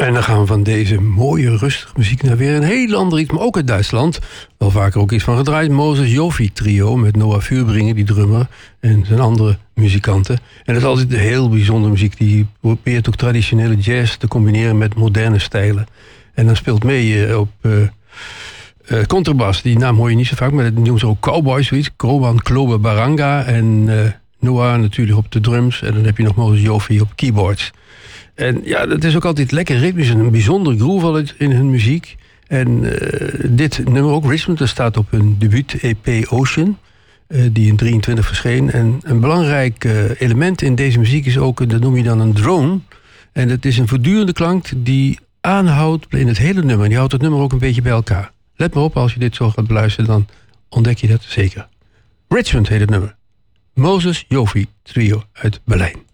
En dan gaan we van deze mooie, rustige muziek naar weer een heel ander iets, maar ook uit Duitsland. Wel vaker ook iets van gedraaid. Moses Joffie trio met Noah Vuurbringen, die drummer, en zijn andere muzikanten. En dat is altijd een heel bijzondere muziek. Die probeert ook traditionele jazz te combineren met moderne stijlen. En dan speelt mee op contrabas. Die naam hoor je niet zo vaak, maar dat noemen ze ook cowboy zoiets. Kroban Klobe Baranga en Noah natuurlijk op de drums. En dan heb je nog Moses Joffie op keyboards. En ja, dat is ook altijd lekker ritmisch en een bijzondere groove in hun muziek. En dit nummer ook, Richmond, dat staat op hun debuut-EP Ocean, die in 23 verscheen. En een belangrijk element in deze muziek is ook, dat noem je dan een drone. En het is een voortdurende klank die aanhoudt in het hele nummer. En die houdt het nummer ook een beetje bij elkaar. Let maar op, als je dit zo gaat beluisteren, dan ontdek je dat zeker. Richmond heet het nummer. Moses Joffie trio uit Berlijn.